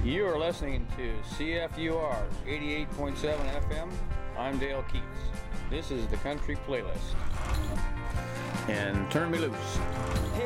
You are listening to CFUR 88.7 FM. I'm Dale Keats. This is the Country Playlist. And turn me loose.